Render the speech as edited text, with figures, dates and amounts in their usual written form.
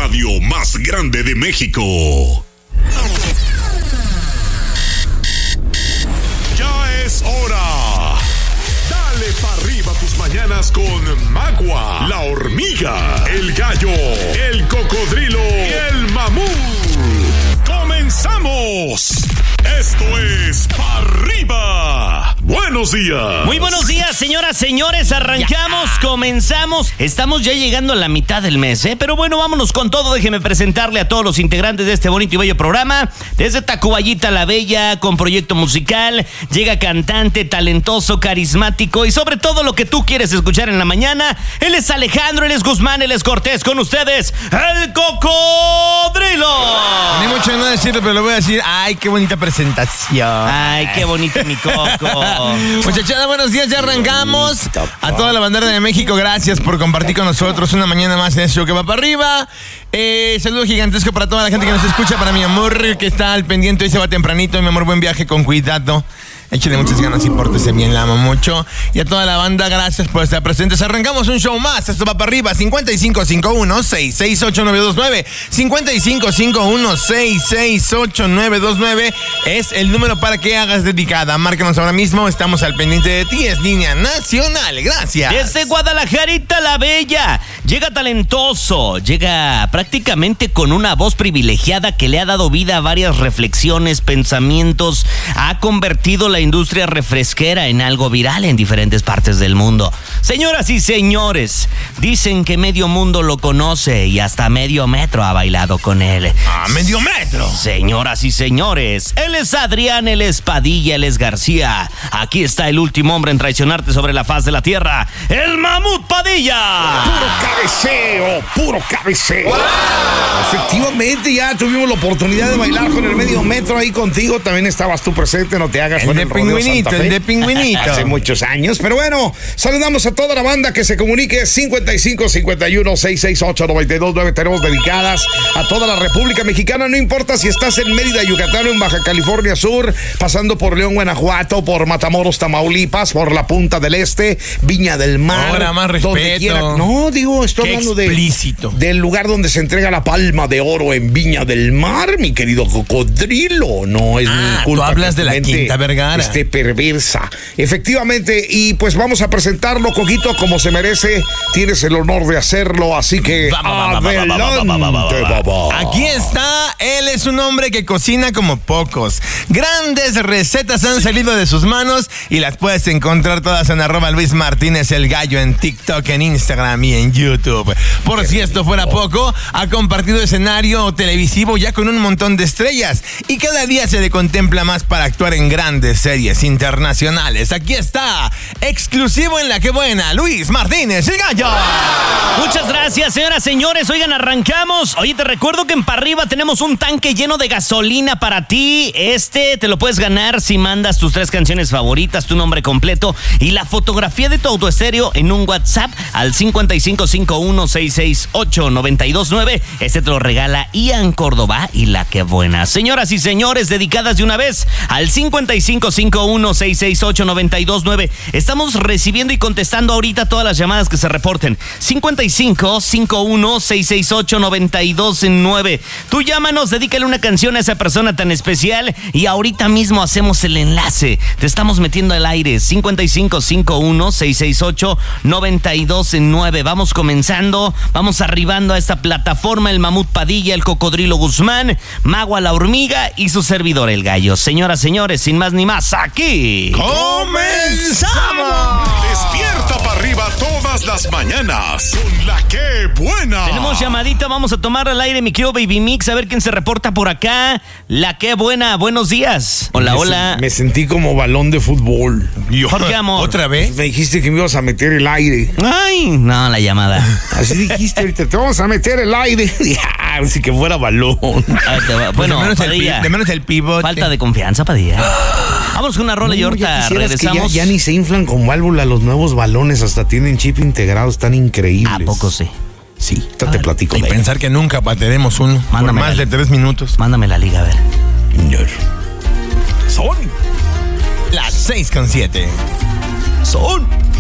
radio más grande de México. Ya es hora. Dale para arriba tus mañanas con Magua, la hormiga, el gallo, el cocodrilo y el mamut. ¡Comenzamos! Esto es Pa' Arriba. Buenos días. Muy buenos días, señoras, señores. Arrancamos, comenzamos. Estamos ya llegando a la mitad del mes, ¿eh? Pero bueno, vámonos con todo. Déjeme presentarle a todos los integrantes de este bonito y bello programa. Desde Tacubayita la Bella, con proyecto musical. Llega cantante, talentoso, carismático y sobre todo lo que tú quieres escuchar en la mañana. Él es Alejandro, él es Guzmán, él es Cortés. Con ustedes, el Cocodrilo. Ni mucho no decirlo, pero lo voy a decir. Ay, qué bonita presentación. Ay, qué bonito mi Coco. Muchachada, buenos días, ya arrancamos. A toda la bandera de México, gracias por compartir con nosotros una mañana más en este show que va para arriba. Saludo gigantesco para toda la gente que nos escucha, para mi amor que está al pendiente, hoy se va tempranito, mi amor, buen viaje, con cuidado. Échale muchas ganas y pórtese bien, la amo mucho. Y a toda la banda, gracias por estar presentes. Arrancamos un show más, esto va para arriba. 5551-668-929. 5551-668-929 es el número para que hagas dedicada. Márcanos ahora mismo, estamos al pendiente de ti. Es línea nacional, gracias. Desde Guadalajarita la Bella, llega talentoso, llega prácticamente con una voz privilegiada que le ha dado vida a varias reflexiones, pensamientos, ha convertido la industria refresquera en algo viral en diferentes partes del mundo. Señoras y señores, dicen que medio mundo lo conoce y hasta medio metro ha bailado con él. ¡Ah, medio metro! Señoras y señores, él es Adrián, él es Padilla, él es García. Aquí está el último hombre en traicionarte sobre la faz de la tierra, el Mamut Padilla. Puro cabeceo. ¡Wow! Efectivamente, ya tuvimos la oportunidad de bailar con el medio metro ahí contigo. También estabas tú presente, no te hagas con el pingüinito, el de pingüinito. Hace muchos años, pero bueno, saludamos a toda la banda que se comunique. 5551-668-929. Tenemos dedicadas a toda la República Mexicana, no importa si estás en Mérida, Yucatán o en Baja California Sur, pasando por León, Guanajuato, por Matamoros, Tamaulipas, por la Punta del Este, Viña del Mar. Ahora más respeto. No, digo, estoy hablando del lugar donde se entrega la palma de oro en Viña del Mar, mi querido Cocodrilo. No es mi culpa. Tú hablas de la Quinta Vergara. Perversa. Efectivamente, y pues vamos a presentarlo, Coquito, como se merece. Tienes el honor de hacerlo, así que adelante, papá. Aquí está, él es un hombre que cocina como pocos. Grandes recetas han salido de sus manos y las puedes encontrar todas en @Luis Martínez el Gallo en TikTok, en Instagram y en YouTube. Por si esto fuera poco, ha compartido escenario televisivo ya con un montón de estrellas y cada día se le contempla más para actuar en grandes series internacionales. Aquí está, exclusivo en La Que Buena, Luis Martínez el Gallo. Muchas gracias, señoras, señores. Oigan, arrancamos. Oye, te recuerdo que en Pa' Arriba tenemos un tanque lleno de gasolina para ti. Te lo puedes ganar si mandas tus 3 canciones favoritas, tu nombre completo y la fotografía de tu autoestéreo en un WhatsApp al 5551-668-929. Te lo regala Ian Córdoba y La Que Buena. Señoras y señores, dedicadas de una vez al 5551-668-929. Estamos recibiendo y contestando ahorita todas las llamadas que se reporten. 5551-668-929. Tú llámanos, dedícale una canción a esa persona tan especial y ahorita mismo hacemos el enlace. Te estamos metiendo al aire. 5551-668-929. Vamos comenzando, vamos arribando a esta plataforma. El Mamut Padilla, el Cocodrilo Guzmán, Magua la Hormiga y su servidor el Gallo. Señoras, señores, sin más ni más, aquí ¡comenzamos! Despierta para arriba todas las mañanas con La Que Buena. Tenemos llamadita, vamos a tomar al aire, mi querido Baby Mix, a ver quién se reporta por acá. La Que Buena, buenos días. Hola, hola. Me sentí como balón de fútbol. ¿Por qué, amor? ¿Otra vez? Me dijiste que me ibas a meter el aire. Ay, no, la llamada. Así dijiste ahorita, te vamos a meter el aire. Así que fuera balón. Bueno, de menos el pivote. Falta de confianza, Padilla. Vamos con una rola y ahorita regresamos. Ya ni se inflan con válvula los nuevos balones, hasta tienen chip integrado, están increíbles. ¿A poco sí? Sí, te platico. Y pensar que nunca patearemos uno por más de 3 minutos. Mándame la liga, a ver. Son las 6:07. Son